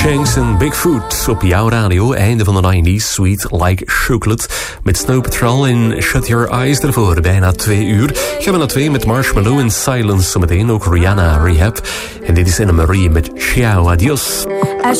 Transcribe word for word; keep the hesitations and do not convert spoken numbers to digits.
Shanks en Bigfoot op jouw radio. Einde van de nineties. Sweet Like Chocolate. Met Snow Patrol in Shut Your Eyes ervoor. Bijna twee uur. Gaan we naar twee met Marshmallow en Silence. Zometeen ook Rihanna Rehab. En dit is Anna Marie met Ciao Adios.